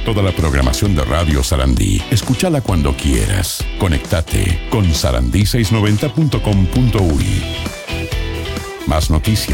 Toda la programación de Radio Sarandí, escúchala cuando quieras. Conectate con sarandí690.com.uy. Más noticias.